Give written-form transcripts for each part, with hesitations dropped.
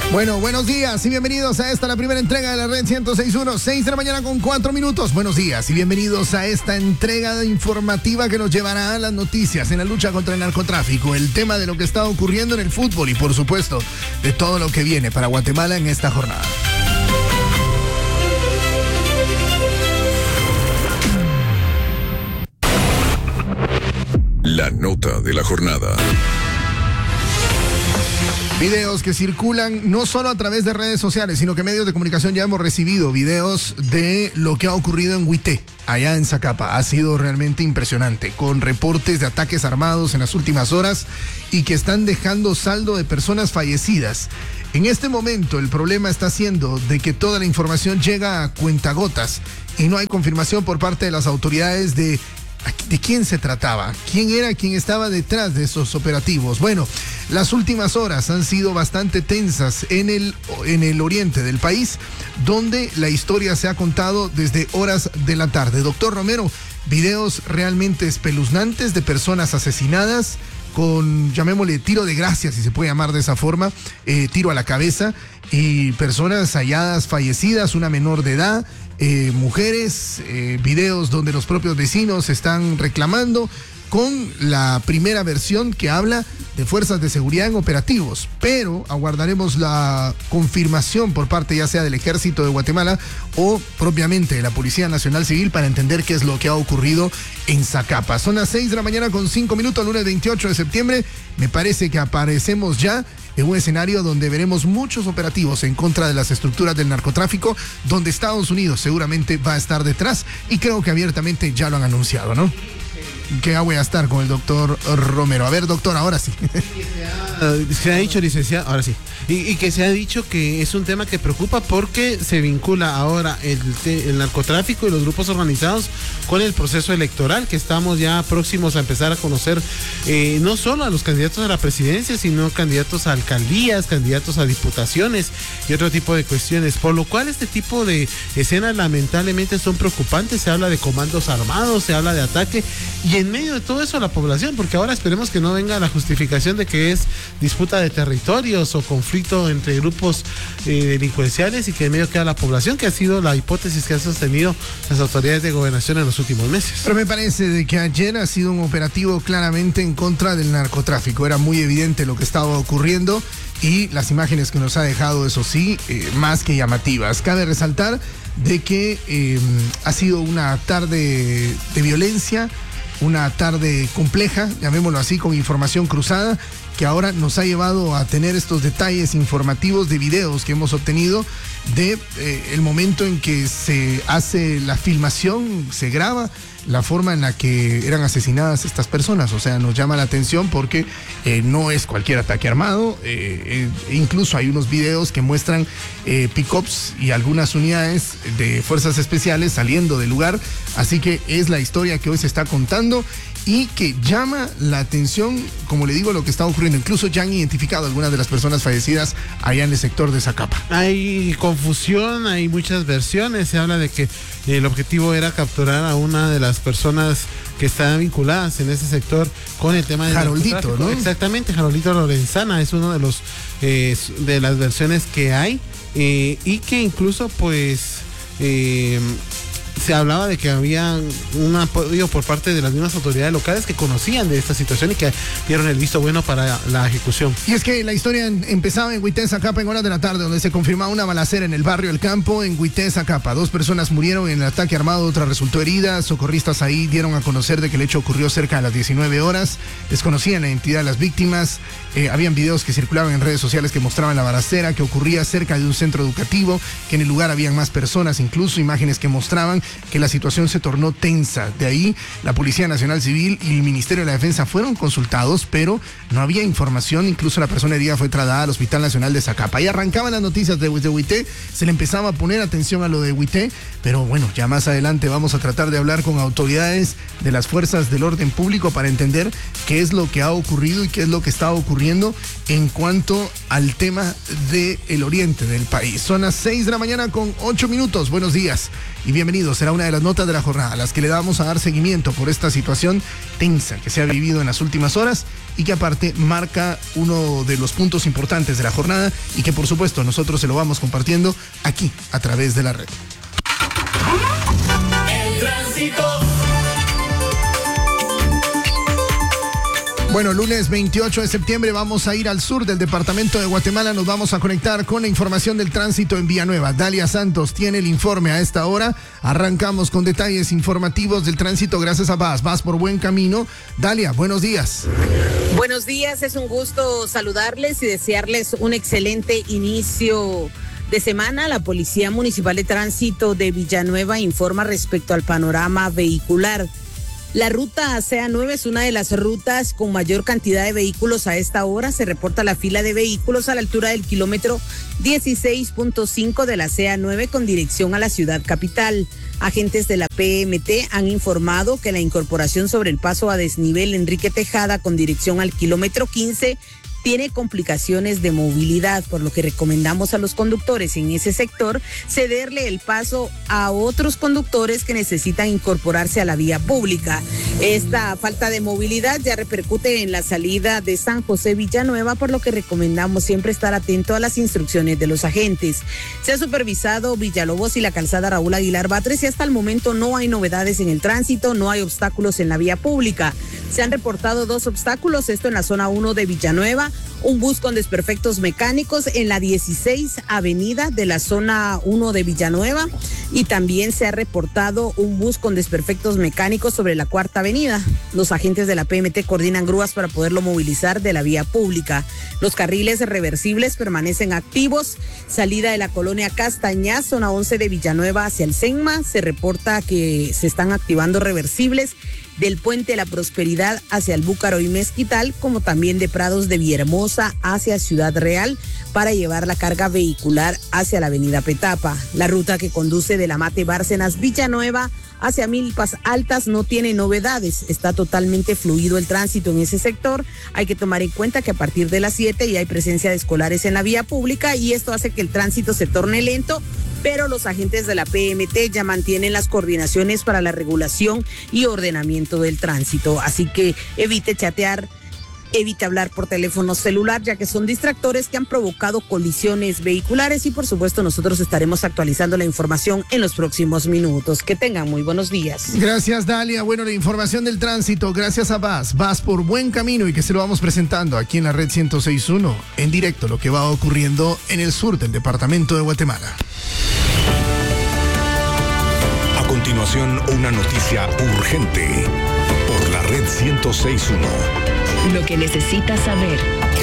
Bueno, buenos días y bienvenidos a esta, la primera entrega de la Red 106.1, 6 de la mañana con 4 minutos. Buenos días y bienvenidos a esta entrega informativa que nos llevará a las noticias en la lucha contra el narcotráfico, el tema de lo que está ocurriendo en el fútbol y, por supuesto, de todo lo que viene para Guatemala en esta jornada. La nota de la jornada. Videos que circulan no solo a través de redes sociales, sino que medios de comunicación ya hemos recibido videos de lo que ha ocurrido en Huité, allá en Zacapa. Ha sido realmente impresionante, con reportes de ataques armados en las últimas horas y que están dejando saldo de personas fallecidas. En este momento el problema está siendo de que toda la información llega a cuentagotas y no hay confirmación por parte de las autoridades de quién se trataba, quién era quien estaba detrás de esos operativos. Bueno, las últimas horas han sido bastante tensas en el oriente del país, donde la historia se ha contado desde horas de la tarde. Doctor Romero, videos realmente espeluznantes de personas asesinadas con, llamémosle, tiro de gracia, si se puede llamar de esa forma, tiro a la cabeza, y personas halladas fallecidas, una menor de edad, mujeres, videos donde los propios vecinos están reclamando, con la primera versión que habla de fuerzas de seguridad en operativos, pero aguardaremos la confirmación por parte ya sea del Ejército de Guatemala o propiamente de la Policía Nacional Civil para entender qué es lo que ha ocurrido en Zacapa. Son las 6 de la mañana con 5 minutos, lunes 28 de septiembre. Me parece que aparecemos ya en un escenario donde veremos muchos operativos en contra de las estructuras del narcotráfico, donde Estados Unidos seguramente va a estar detrás y creo que abiertamente ya lo han anunciado, ¿no? Que ya voy a estar con el doctor Romero. A ver, doctor, ahora sí. Se ha dicho, licenciado, ahora sí. Y que se ha dicho que es un tema que preocupa porque se vincula ahora el narcotráfico y los grupos organizados con el proceso electoral, que estamos ya próximos a empezar a conocer no solo a los candidatos a la presidencia, sino candidatos a alcaldías, candidatos a diputaciones y otro tipo de cuestiones. Por lo cual este tipo de escenas lamentablemente son preocupantes. Se habla de comandos armados, se habla de ataque, y en medio de todo eso la población, porque ahora esperemos que no venga la justificación de que es disputa de territorios o conflicto entre grupos delincuenciales, y que en medio queda la población, que ha sido la hipótesis que han sostenido las autoridades de gobernación en los últimos meses. Pero me parece de que ayer ha sido un operativo claramente en contra del narcotráfico. Era muy evidente lo que estaba ocurriendo y las imágenes que nos ha dejado, eso sí, más que llamativas. Cabe resaltar de que ha sido una tarde de violencia, una tarde compleja, llamémoslo así, con información cruzada, que ahora nos ha llevado a tener estos detalles informativos de videos que hemos obtenido de el momento en que se hace la filmación, se graba la forma en la que eran asesinadas estas personas. O sea, nos llama la atención porque no es cualquier ataque armado. Incluso hay unos videos que muestran pick-ups y algunas unidades de fuerzas especiales saliendo del lugar. Así que es la historia que hoy se está contando y que llama la atención, como le digo, lo que está ocurriendo. Incluso ya han identificado algunas de las personas fallecidas allá en el sector de Zacapa. Hay confusión, hay muchas versiones. Se habla de que el objetivo era capturar a una de las personas que están vinculadas en ese sector con el tema de Haroldito, ¿no? Exactamente, Haroldito Lorenzana es uno de los de las versiones que hay, y que incluso pues se hablaba de que había un apoyo por parte de las mismas autoridades locales que conocían de esta situación y que dieron el visto bueno para la ejecución. Y es que la historia empezaba en Huité, Zacapa, en horas de la tarde, donde se confirmaba una balacera en el barrio El Campo, en Huité, Zacapa. 2 personas murieron en el ataque armado, otra resultó herida. Socorristas ahí dieron a conocer de que el hecho ocurrió cerca de las 19 horas. Desconocían la identidad de las víctimas. Habían videos que circulaban en redes sociales que mostraban la balacera que ocurría cerca de un centro educativo, que en el lugar habían más personas, incluso imágenes que mostraban que la situación se tornó tensa. De ahí la Policía Nacional Civil y el Ministerio de la Defensa fueron consultados, pero no había información. Incluso la persona herida fue trasladada al Hospital Nacional de Zacapa. Ahí arrancaban las noticias de Huité, se le empezaba a poner atención a lo de Huité, pero bueno, ya más adelante vamos a tratar de hablar con autoridades de las fuerzas del orden público para entender qué es lo que ha ocurrido y qué es lo que está ocurriendo en cuanto al tema del oriente del país. Son las 6 de la mañana con 8 minutos. Buenos días y bienvenidos será una de las notas de la jornada, a las que le vamos a dar seguimiento por esta situación tensa que se ha vivido en las últimas horas y que aparte marca uno de los puntos importantes de la jornada y que por supuesto nosotros se lo vamos compartiendo aquí a través de la red. El tránsito. Bueno, lunes 28 de septiembre vamos a ir al sur del departamento de Guatemala. Nos vamos a conectar con la información del tránsito en Villanueva. Dalia Santos tiene el informe a esta hora. Arrancamos con detalles informativos del tránsito gracias a VAS. Vas por buen camino. Dalia, buenos días. Buenos días, es un gusto saludarles y desearles un excelente inicio de semana. La Policía Municipal de Tránsito de Villanueva informa respecto al panorama vehicular. La ruta CA9 es una de las rutas con mayor cantidad de vehículos a esta hora. Se reporta la fila de vehículos a la altura del kilómetro 16.5 de la CA9 con dirección a la ciudad capital. Agentes de la PMT han informado que la incorporación sobre el paso a desnivel Enrique Tejada con dirección al kilómetro 15 tiene complicaciones de movilidad, por lo que recomendamos a los conductores en ese sector cederle el paso a otros conductores que necesitan incorporarse a la vía pública. Esta falta de movilidad ya repercute en la salida de San José Villanueva, por lo que recomendamos siempre estar atento a las instrucciones de los agentes. Se ha supervisado Villalobos y la calzada Raúl Aguilar Batres y hasta el momento no hay novedades en el tránsito, no hay obstáculos en la vía pública. Se han reportado 2 obstáculos, esto en la zona 1 de Villanueva, un bus con desperfectos mecánicos en la 16 avenida de la zona 1 de Villanueva y también se ha reportado un bus con desperfectos mecánicos sobre la 4ª avenida. Los agentes de la PMT coordinan grúas para poderlo movilizar de la vía pública. Los carriles reversibles permanecen activos. Salida de la colonia Castañá, zona 11 de Villanueva hacia el Senma, se reporta que se están activando reversibles del Puente de la Prosperidad hacia el Búcaro y Mezquital, como también de Prados de Villahermosa hacia Ciudad Real para llevar la carga vehicular hacia la avenida Petapa. La ruta que conduce de la Mate Bárcenas Villanueva hacia Milpas Altas no tiene novedades, está totalmente fluido el tránsito en ese sector. Hay que tomar en cuenta que a partir de las 7 ya hay presencia de escolares en la vía pública y esto hace que el tránsito se torne lento, pero los agentes de la PMT ya mantienen las coordinaciones para la regulación y ordenamiento del tránsito. Así que evite chatear, evite hablar por teléfono celular, ya que son distractores que han provocado colisiones vehiculares y por supuesto nosotros estaremos actualizando la información en los próximos minutos. Que tengan muy buenos días. Gracias, Dalia. Bueno, la información del tránsito, gracias a VAS. Vas por buen camino y que se lo vamos presentando aquí en la red 106.1, en directo lo que va ocurriendo en el sur del departamento de Guatemala. A continuación, una noticia urgente por la red 106.1. Lo que necesitas saber.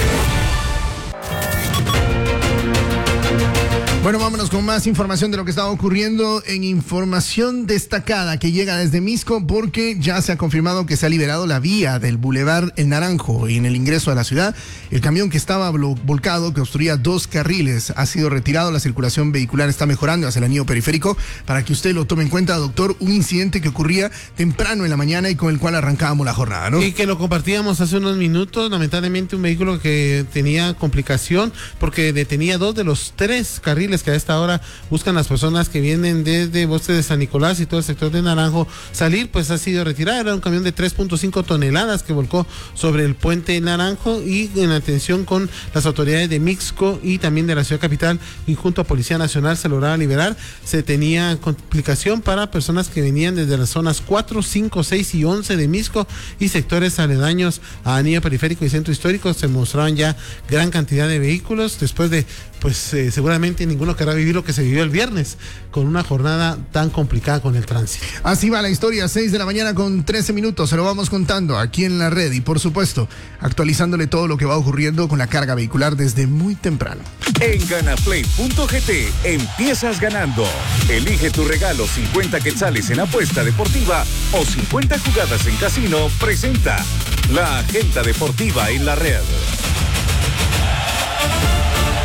Bueno, vámonos con más información de lo que está ocurriendo en información destacada que llega desde Misco, porque ya se ha confirmado que se ha liberado la vía del Boulevard El Naranjo y en el ingreso a la ciudad. El camión que estaba volcado, que obstruía 2 carriles, ha sido retirado. La circulación vehicular está mejorando hacia el anillo periférico. Para que usted lo tome en cuenta, doctor, un incidente que ocurría temprano en la mañana y con el cual arrancábamos la jornada, ¿no? Y que lo compartíamos hace unos minutos. Lamentablemente un vehículo que tenía complicación porque detenía 2 de los 3 carriles que a esta hora buscan las personas que vienen desde Bosque de San Nicolás y todo el sector de Naranjo salir, pues ha sido retirada. Era un camión de 3.5 toneladas que volcó sobre el puente Naranjo y en atención con las autoridades de Mixco y también de la ciudad capital y junto a Policía Nacional se lograba liberar. Se tenía complicación para personas que venían desde las zonas 4, 5, 6 y 11 de Mixco y sectores aledaños a Anillo Periférico y Centro Histórico. Se mostraban ya gran cantidad de vehículos después de, pues seguramente ninguno querrá vivir lo que se vivió el viernes con una jornada tan complicada con el tránsito. Así va la historia, 6 de la mañana con 13 minutos, se lo vamos contando aquí en la red y por supuesto actualizándole todo lo que va ocurriendo con la carga vehicular desde muy temprano. En ganaplay.gt empiezas ganando. Elige tu regalo 50 quetzales en apuesta deportiva o 50 jugadas en casino. Presenta la agenda deportiva en la red.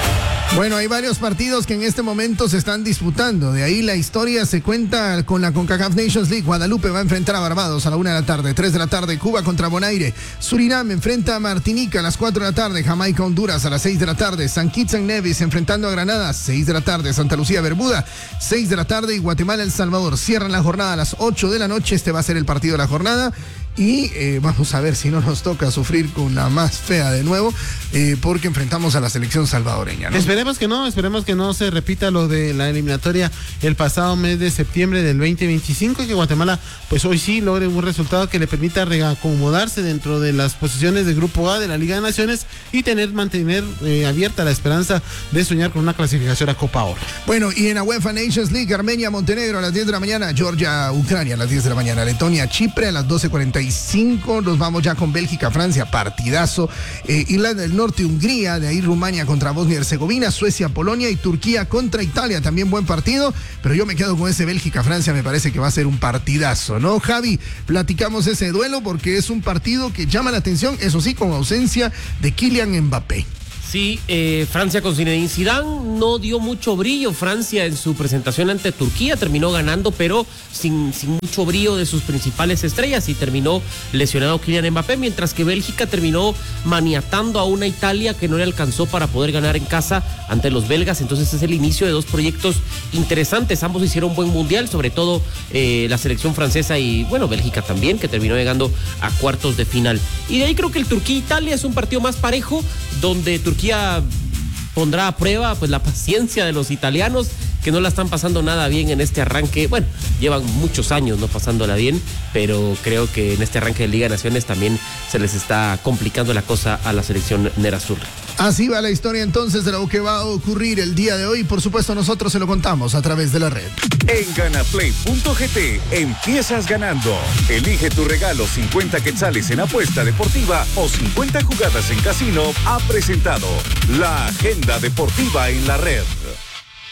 Bueno, hay varios partidos que en este momento se están disputando. De ahí la historia se cuenta con la CONCACAF Nations League. Guadalupe va a enfrentar a Barbados a la 1 de la tarde. 3 de la tarde, Cuba contra Bonaire. Surinam enfrenta a Martinica a las 4 de la tarde. Jamaica, Honduras a las 6 de la tarde. San Kitts and Nevis enfrentando a Granada, 6 de la tarde. Santa Lucía, Bermuda, 6 de la tarde. Y Guatemala, El Salvador. Cierran la jornada a las 8 de la noche. Este va a ser el partido de la jornada. Y vamos a ver si no nos toca sufrir con la más fea de nuevo, porque enfrentamos a la selección salvadoreña, ¿no? Esperemos que no se repita lo de la eliminatoria el pasado mes de septiembre del 2025 y que Guatemala, pues hoy sí logre un resultado que le permita reacomodarse dentro de las posiciones del Grupo A de la Liga de Naciones y mantener abierta la esperanza de soñar con una clasificación a Copa Oro. Bueno, y en la UEFA Nations League, Armenia, Montenegro a las 10 de la mañana, Georgia, Ucrania a las 10 de la mañana, Letonia, Chipre a las 12:45. Nos vamos ya con Bélgica, Francia, partidazo. Irlanda del Norte, Hungría, de ahí Rumania contra Bosnia y Herzegovina, Suecia, Polonia y Turquía contra Italia, también buen partido, pero yo me quedo con ese Bélgica-Francia, me parece que va a ser un partidazo, ¿no, Javi? Platicamos ese duelo porque es un partido que llama la atención, eso sí, con ausencia de Kylian Mbappé. Sí, Francia con Zinedine Zidane no dio mucho brillo. Francia en su presentación ante Turquía terminó ganando, pero sin mucho brillo de sus principales estrellas y terminó lesionado Kylian Mbappé, mientras que Bélgica terminó maniatando a una Italia que no le alcanzó para poder ganar en casa ante los belgas. Entonces es el inicio de dos proyectos interesantes. Ambos hicieron buen mundial, sobre todo la selección francesa y, bueno, Bélgica también, que terminó llegando a cuartos de final. Y de ahí creo que el Turquía-Italia es un partido más parejo, donde Turquía pondrá a prueba pues la paciencia de los italianos, que no la están pasando nada bien en este arranque. Bueno, llevan muchos años no pasándola bien, pero creo que en este arranque de Liga de Naciones también se les está complicando la cosa a la selección Nerazzurra. Así va la historia entonces de lo que va a ocurrir el día de hoy. Por supuesto, nosotros se lo contamos a través de la red. En ganaplay.gt empiezas ganando. Elige tu regalo 50 quetzales en apuesta deportiva o 50 jugadas en casino. Ha presentado la Agenda Deportiva en la Red.